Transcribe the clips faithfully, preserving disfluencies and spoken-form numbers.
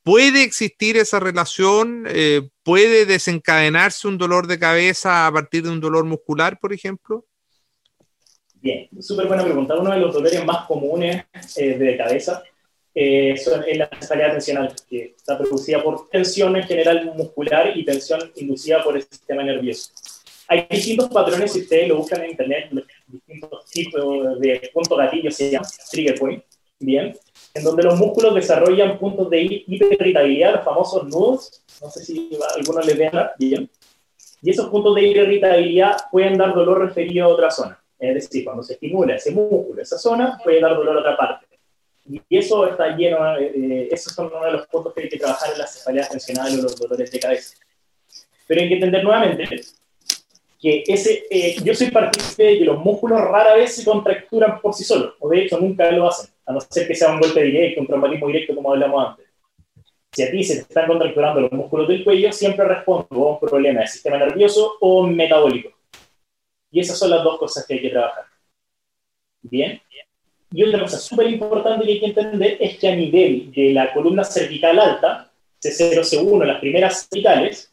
¿puede existir esa relación? Eh, ¿puede desencadenarse un dolor de cabeza a partir de un dolor muscular, por ejemplo? Bien, súper buena pregunta. Uno de los dolores más comunes eh, de cabeza eh, son, es la cefalea tensional, que está producida por tensión en general muscular y tensión inducida por el sistema nervioso. Hay distintos patrones, si ustedes lo buscan en internet, distintos tipos de puntos gatillo, se llama trigger point, bien, en donde los músculos desarrollan puntos de hiperirritabilidad, los famosos nudos, no sé si a algunos les vean, bien, y esos puntos de hiperirritabilidad pueden dar dolor referido a otra zona. Es decir, cuando se estimula ese músculo, esa zona, puede dar dolor a otra parte. Y eso está lleno, eh, esos son uno de los puntos que hay que trabajar en las cefaleas tensionales o los dolores de cabeza. Pero hay que entender nuevamente que ese, eh, yo soy partícipe de que los músculos rara vez se contracturan por sí solos, o de hecho nunca lo hacen, a no ser que sea un golpe directo, un traumatismo directo, como hablamos antes. Si a ti se te están contracturando los músculos del cuello, siempre respondo a un problema del sistema nervioso o metabólico. Y esas son las dos cosas que hay que trabajar. Bien. Y otra cosa súper importante que hay que entender es que a nivel de la columna cervical alta, C cero C uno, las primeras cervicales,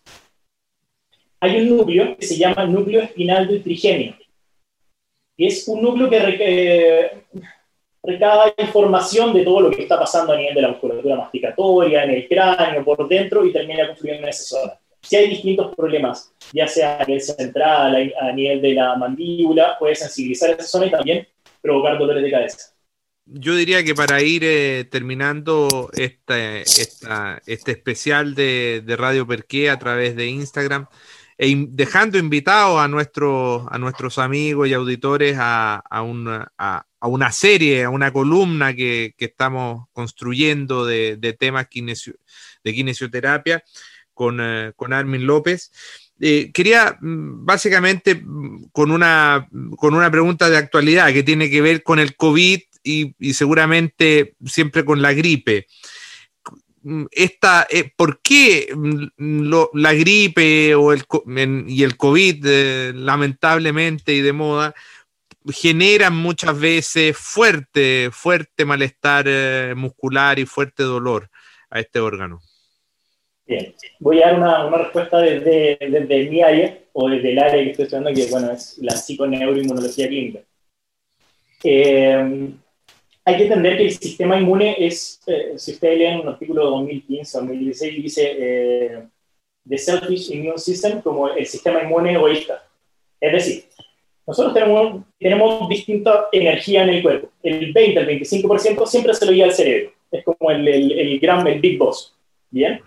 hay un núcleo que se llama núcleo espinal del trigemio. Y es un núcleo que recae, recaba información de todo lo que está pasando a nivel de la musculatura masticatoria, en el cráneo, por dentro, y termina confluyendo en esa zona. Si hay distintos problemas, ya sea a nivel central, a nivel de la mandíbula, puede sensibilizar esa zona y también provocar dolores de cabeza. Yo diría que para ir eh, terminando esta, esta, este especial de, de Radio Perqué a través de Instagram, e in, dejando invitados a, nuestro, a nuestros amigos y auditores a, a, una, a, a una serie, a una columna que, que estamos construyendo de, de temas kinesio, de kinesioterapia, Con, eh, con Armin López. Eh, quería básicamente con una, con una pregunta de actualidad que tiene que ver con el COVID y, y seguramente siempre con la gripe. Esta, eh, ¿por qué lo, la gripe o el, en, y el COVID, eh, lamentablemente y de moda, generan muchas veces fuerte, fuerte malestar eh, muscular y fuerte dolor a este órgano? Bien, voy a dar una, una respuesta desde, desde mi área, o desde el área que estoy estudiando, que bueno, es la psiconeuroinmunología clínica. Eh, hay que entender que el sistema inmune es, eh, si ustedes leen un artículo de dos mil quince o dos mil dieciséis, dice eh, The Selfish Immune System, como el sistema inmune egoísta. Es decir, nosotros tenemos, tenemos distinta energía en el cuerpo. El veinte al veinticinco por ciento siempre se lo lleva al cerebro. Es como el, el, el gran, el Big Boss. ¿Bien?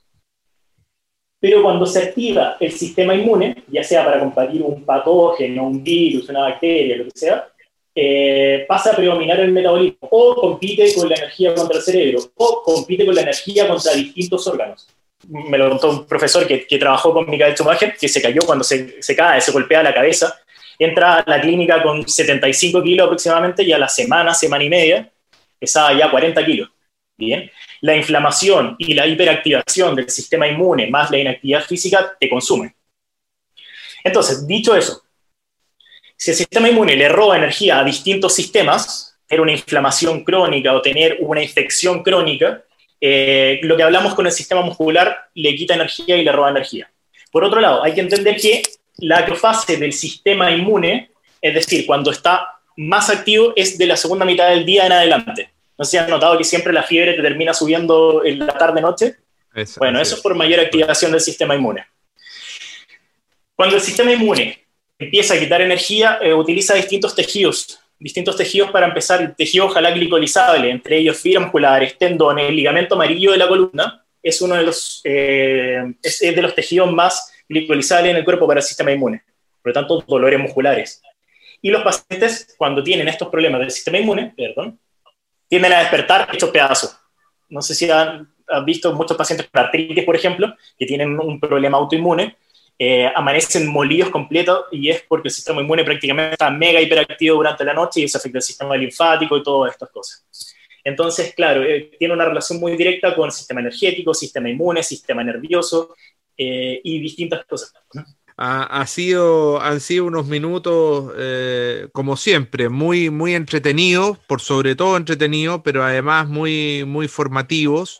Pero cuando se activa el sistema inmune, ya sea para combatir un patógeno, un virus, una bacteria, lo que sea, eh, pasa a predominar el metabolismo, o compite con la energía contra el cerebro, o compite con la energía contra distintos órganos. Me lo contó un profesor que, que trabajó con Michael Schumacher, que se cayó cuando se, se cae, se golpea la cabeza, entra a la clínica con setenta y cinco kilos aproximadamente, y a la semana, semana y media, pesaba ya cuarenta kilos. Bien. La inflamación y la hiperactivación del sistema inmune más la inactividad física te consumen. Entonces, dicho eso, si el sistema inmune le roba energía a distintos sistemas, tener una inflamación crónica o tener una infección crónica, eh, lo que hablamos con el sistema muscular le quita energía y le roba energía. Por otro lado, hay que entender que la acrofase del sistema inmune, es decir, cuando está más activo, es de la segunda mitad del día en adelante. ¿No se han notado que siempre la fiebre te termina subiendo en la tarde-noche? Eso, bueno, eso es por mayor activación del sistema inmune. Cuando el sistema inmune empieza a quitar energía, eh, utiliza distintos tejidos, distintos tejidos para empezar, el tejido ojalá glicolizable, entre ellos fibras musculares, tendones, el ligamento amarillo de la columna, es uno de los, eh, es, es de los tejidos más glicolizables en el cuerpo para el sistema inmune, por lo tanto, dolores musculares. Y los pacientes, cuando tienen estos problemas del sistema inmune, perdón, tienden a despertar hechos pedazos. No sé si han, han visto muchos pacientes con artritis, por ejemplo, que tienen un problema autoinmune, eh, amanecen molidos completos y es porque el sistema inmune prácticamente está mega hiperactivo durante la noche y eso afecta el sistema linfático y todas estas cosas. Entonces, claro, eh, tiene una relación muy directa con el sistema energético, sistema inmune, sistema nervioso eh, y distintas cosas. Ha, ha sido, han sido unos minutos, eh, como siempre, muy, muy entretenidos, por sobre todo entretenidos, pero además muy, muy formativos,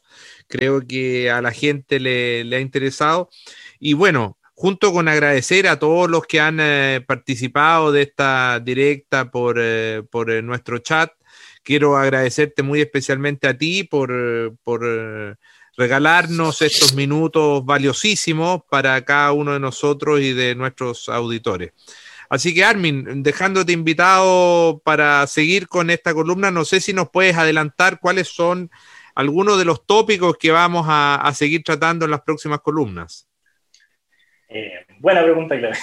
Creo que a la gente le, le ha interesado. Y bueno, junto con agradecer a todos los que han eh, participado de esta directa por, eh, por eh, nuestro chat, quiero agradecerte muy especialmente a ti por, por eh, regalarnos estos minutos valiosísimos para cada uno de nosotros y de nuestros auditores. Así que, Armin, dejándote invitado para seguir con esta columna, no sé si nos puedes adelantar cuáles son algunos de los tópicos que vamos a, a seguir tratando en las próximas columnas. Eh, buena pregunta, claro.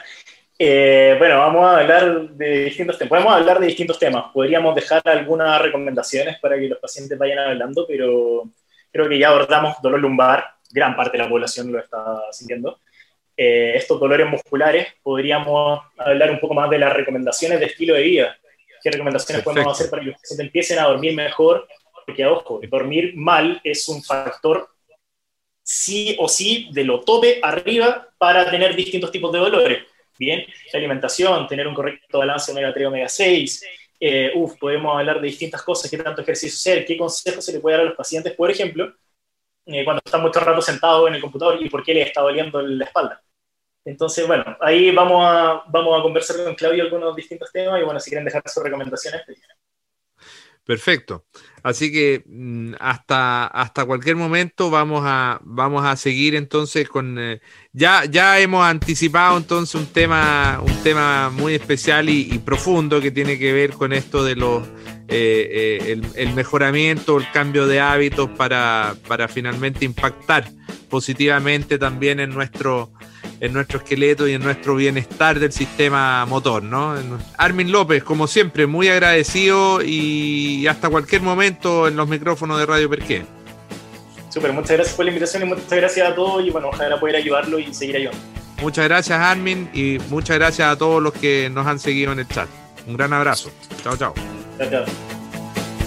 eh, bueno, vamos a hablar de distintos temas. Podemos hablar de distintos temas. Podríamos dejar algunas recomendaciones para que los pacientes vayan hablando, pero creo que ya abordamos dolor lumbar. Gran parte de la población lo está sintiendo. Eh, estos dolores musculares, podríamos hablar un poco más de las recomendaciones de estilo de vida. ¿Qué recomendaciones Perfecto. podemos hacer para que los pacientes empiecen a dormir mejor? Porque, ojo, dormir mal es un factor sí o sí de lo tope arriba para tener distintos tipos de dolores. Bien, la alimentación, tener un correcto balance omega tres, omega seis, eh, uf, podemos hablar de distintas cosas, qué tanto ejercicio hacer, qué consejos se le puede dar a los pacientes, por ejemplo, eh, cuando están mucho rato sentados en el computador y por qué les está doliendo la espalda. Entonces, bueno, ahí vamos a, vamos a conversar con Claudio algunos distintos temas y, bueno, si quieren dejar sus recomendaciones. Perfecto. Así que hasta, hasta cualquier momento vamos a, vamos a seguir entonces con... Eh, ya, ya hemos anticipado entonces un tema, un tema muy especial y, y profundo que tiene que ver con esto de los, eh, eh, el, el mejoramiento, el cambio de hábitos para, para finalmente impactar positivamente también en nuestro... en nuestro esqueleto y en nuestro bienestar del sistema motor, ¿no? Armin López, como siempre, muy agradecido y hasta cualquier momento en los micrófonos de Radio Perqué. Súper, muchas gracias por la invitación y muchas gracias a todos y bueno, ojalá poder ayudarlo y seguir ayudando. Muchas gracias, Armin, y muchas gracias a todos los que nos han seguido en el chat. Un gran abrazo. Chao, chao. Chao, chao.